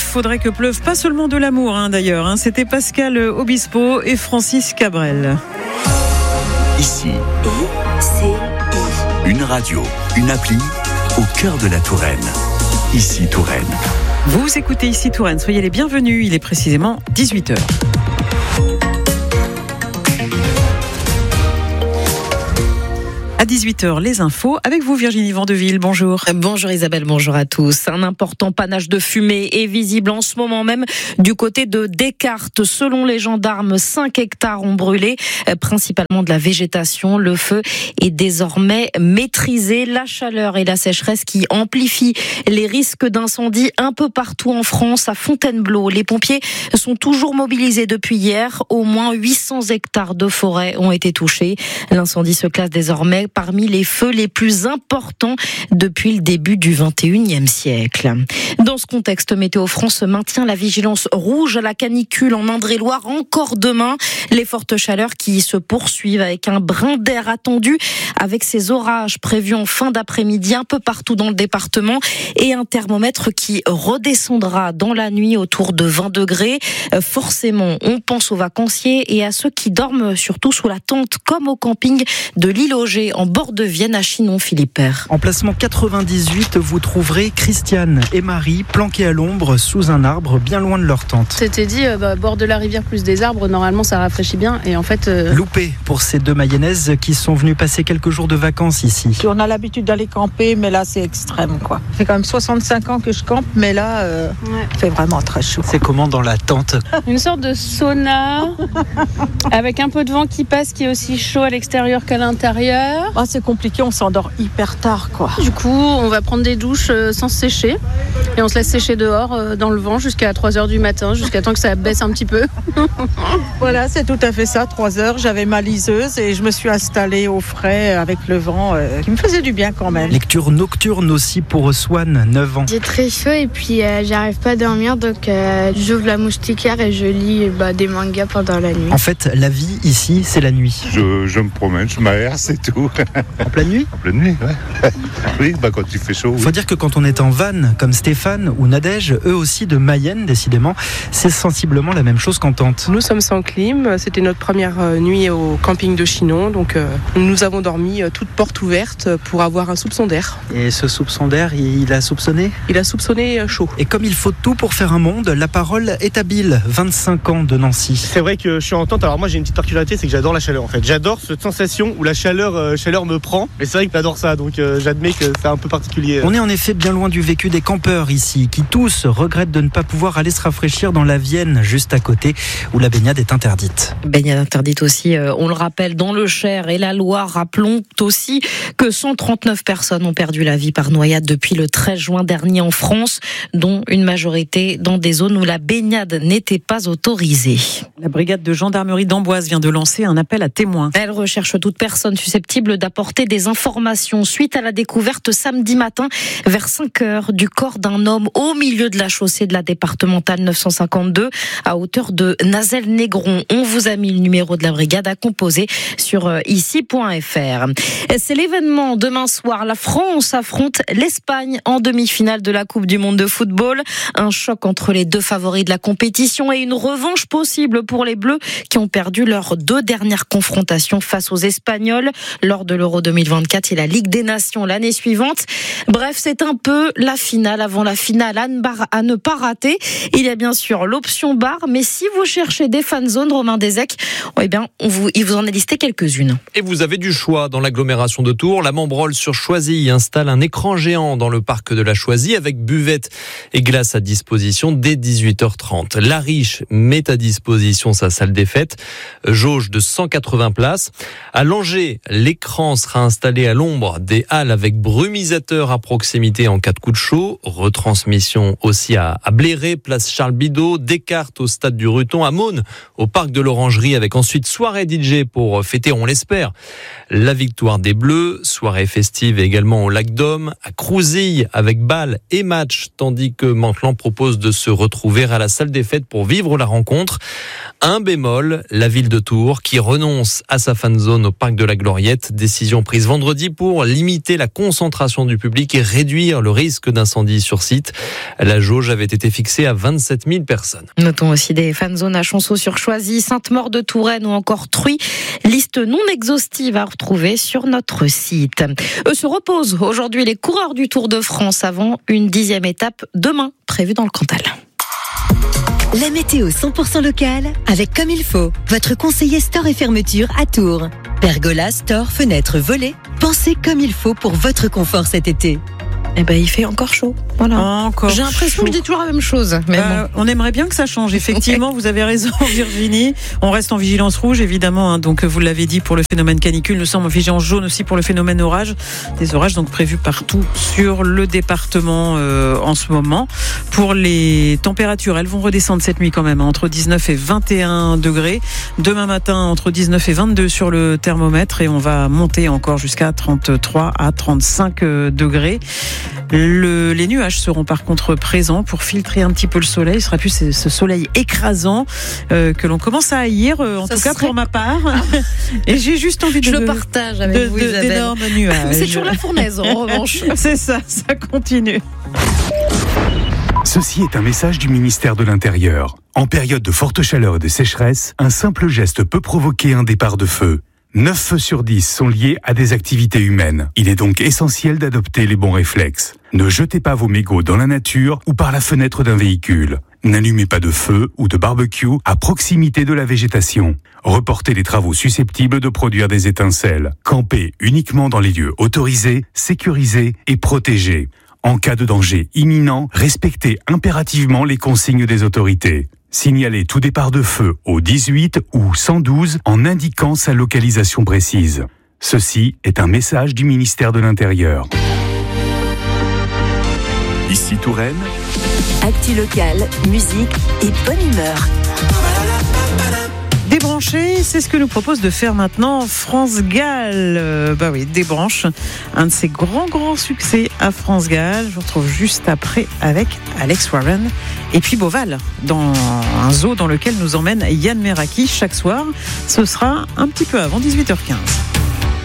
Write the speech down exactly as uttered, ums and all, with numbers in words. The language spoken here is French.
faudrait que pleuve pas seulement de l'amour hein, d'ailleurs. Hein. C'était Pascal Obispo et Francis Cabrel. Ici, I C I. Une radio, une appli au cœur de la Touraine. Ici Touraine. Vous écoutez Ici Touraine, soyez les bienvenus, il est précisément dix-huit heures. À dix-huit heures, les infos avec vous Virginie Vandeville, bonjour. Bonjour Isabelle, bonjour à tous. Un important panache de fumée est visible en ce moment même du côté de Descartes. Selon les gendarmes, cinq hectares ont brûlé, principalement de la végétation. Le feu est désormais maîtrisé. La chaleur et la sécheresse qui amplifient les risques d'incendie un peu partout en France. À Fontainebleau, les pompiers sont toujours mobilisés depuis hier. Au moins huit cents hectares de forêt ont été touchés. L'incendie se classe désormais parmi les feux les plus importants depuis le début du vingt et unième siècle. Dans ce contexte, Météo France maintient la vigilance rouge à la canicule en Indre-et-Loire encore demain. Les fortes chaleurs qui se poursuivent avec un brin d'air attendu avec ces orages prévus en fin d'après-midi un peu partout dans le département et un thermomètre qui redescendra dans la nuit autour de vingt degrés. Forcément, on pense aux vacanciers et à ceux qui dorment surtout sous la tente comme au camping de l'île Auger en bord de Vienne à Chinon, Philippe. Emplacement quatre-vingt-dix-huit, vous trouverez Christiane et Marie planquées à l'ombre sous un arbre bien loin de leur tente. C'était dit, euh, bah, bord de la rivière plus des arbres, normalement ça rafraîchit bien et en fait... Euh... Loupé pour ces deux Mayennaises qui sont venues passer quelques jours de vacances ici. On a l'habitude d'aller camper, mais là c'est extrême quoi. C'est quand même soixante-cinq ans que je campe, mais là euh, ouais. C'est vraiment très chaud. C'est comment dans la tente? Une sorte de sauna avec un peu de vent qui passe, qui est aussi chaud à l'extérieur qu'à l'intérieur. Ah, c'est compliqué, on s'endort hyper tard quoi. Du coup, on va prendre des douches euh, sans se sécher et on se laisse sécher dehors euh, dans le vent jusqu'à trois heures du matin, jusqu'à temps que ça baisse un petit peu. Voilà, c'est tout à fait ça, trois heures, j'avais ma liseuse et je me suis installée au frais avec le vent euh, qui me faisait du bien quand même. Lecture nocturne aussi pour Swan, neuf ans. J'ai très chaud et puis euh, j'arrive pas à dormir donc euh, j'ouvre la moustiquaire et je lis bah, des mangas pendant la nuit. En fait, la vie ici, c'est la nuit. Je, je me promène, je m'aère, c'est tout. En pleine nuit? En pleine nuit, ouais. Oui, bah quand il fait chaud. Il faut oui. dire que quand on est en van, comme Stéphane ou Nadège, eux aussi de Mayenne, décidément, c'est sensiblement la même chose qu'en tente. Nous sommes sans clim, c'était notre première nuit au camping de Chinon, donc euh, nous avons dormi toutes portes ouvertes pour avoir un soupçon d'air. Et ce soupçon d'air, il a soupçonné? Il a soupçonné chaud. Et comme il faut tout pour faire un monde, la parole est à Bill, vingt-cinq ans de Nancy. C'est vrai que je suis en tente, alors moi j'ai une petite particularité, c'est que j'adore la chaleur en fait. J'adore cette sensation où la chaleur, euh, chaleur me prend, mais c'est vrai que j'adore ça, donc euh, j'admets que c'est un peu particulier. On est en effet bien loin du vécu des campeurs ici, qui tous regrettent de ne pas pouvoir aller se rafraîchir dans la Vienne, juste à côté, où la baignade est interdite. Baignade interdite aussi, euh, on le rappelle, dans le Cher et la Loire. Rappelons aussi que cent trente-neuf personnes ont perdu la vie par noyade depuis le treize juin dernier en France, dont une majorité dans des zones où la baignade n'était pas autorisée. La brigade de gendarmerie d'Amboise vient de lancer un appel à témoins. Elle recherche toute personne susceptible d'apporter des informations suite à la découverte samedi matin vers cinq heures du corps d'un homme au milieu de la chaussée de la départementale neuf cent cinquante-deux à hauteur de Nazel-Négron. On vous a mis le numéro de la brigade à composer sur ici point f r. C'est l'événement demain soir. La France affronte l'Espagne en demi-finale de la Coupe du Monde de football. Un choc entre les deux favoris de la compétition et une revanche possible pour les Bleus qui ont perdu leurs deux dernières confrontations face aux Espagnols lors de l'Euro deux mille vingt-quatre et la Ligue des Nations l'année suivante. Bref, c'est un peu la finale avant la finale à ne pas rater. Il y a bien sûr l'option bar, mais si vous cherchez des fan zones, Romain Desec, eh bien, on vous, il vous en a listé quelques-unes. Et vous avez du choix dans l'agglomération de Tours. La Membrole sur Choisy installe un écran géant dans le parc de la Choisy avec buvette et glace à disposition dès dix-huit heures trente. La Riche met à disposition sa salle des fêtes, jauge de cent quatre-vingts places. À Langeais, l'écran sera installé à l'ombre des halles avec brumisateur à proximité en cas de coup de chaud. Retransmission aussi à, à Bléré, place Charles Bidot, Descartes au stade du Ruton, à Maunes, au parc de l'Orangerie, avec ensuite soirée D J pour fêter, on l'espère, la victoire des Bleus. Soirée festive également au Lac d'Aume, à Crouzille avec bal et match, tandis que Mantelan propose de se retrouver à la salle des fêtes pour vivre la rencontre. Un bémol, la ville de Tours qui renonce à sa fan zone au parc de la Gloriette, décidé décision prise vendredi pour limiter la concentration du public et réduire le risque d'incendie sur site. La jauge avait été fixée à vingt-sept mille personnes. Notons aussi des fan zones à Chanceau-sur-Choisy, Sainte-Maure-de-Touraine ou encore Truy. Liste non exhaustive à retrouver sur notre site. Eux se reposent aujourd'hui les coureurs du Tour de France avant une dixième étape demain prévue dans le Cantal. La météo cent pour cent locale avec Comme il faut, votre conseiller store et fermeture à Tours. Pergola, store, fenêtres, volets, pensez comme il faut pour votre confort cet été. Eh ben, il fait encore chaud. Voilà. Encore J'ai l'impression chaud. que je dis toujours la même chose. Mais bah, bon. On aimerait bien que ça change. Effectivement, vous avez raison, Virginie. On reste en vigilance rouge, évidemment. Hein. Donc, vous l'avez dit pour le phénomène canicule. Nous sommes en vigilance jaune aussi pour le phénomène orage. Des orages donc prévus partout sur le département euh, en ce moment. Pour les températures, elles vont redescendre cette nuit quand même, hein, entre dix-neuf et vingt et un degrés. Demain matin, entre dix-neuf et vingt-deux sur le thermomètre. Et on va monter encore jusqu'à trente-trois à trente-cinq degrés. Le, les nuages seront par contre présents pour filtrer un petit peu le soleil. Ce sera plus ce, ce soleil écrasant euh, que l'on commence à haïr, euh, en Ça tout cas serait... pour ma part. Et j'ai juste envie de... Je le partage avec de, vous, de, Isabelle. d'énormes nuages. Mais c'est toujours la fournaise, en revanche. C'est ça, ça continue. Ceci est un message du ministère de l'Intérieur. En période de forte chaleur et de sécheresse, un simple geste peut provoquer un départ de feu. neuf feux sur dix sont liés à des activités humaines. Il est donc essentiel d'adopter les bons réflexes. Ne jetez pas vos mégots dans la nature ou par la fenêtre d'un véhicule. N'allumez pas de feu ou de barbecue à proximité de la végétation. Reportez les travaux susceptibles de produire des étincelles. Campez uniquement dans les lieux autorisés, sécurisés et protégés. En cas de danger imminent, respectez impérativement les consignes des autorités. Signalez tout départ de feu au dix-huit ou cent douze en indiquant sa localisation précise. Ceci est un message du ministère de l'Intérieur. Ici Touraine. Actu locale, musique et bonne humeur. Débrancher, c'est ce que nous propose de faire maintenant France Gall. Euh, bah oui, débranche, un de ses grands grands succès à France Gall. Je vous retrouve juste après avec Alex Warren et puis Beauval dans un zoo dans lequel nous emmène Yann Meraki chaque soir. Ce sera un petit peu avant dix-huit heures quinze.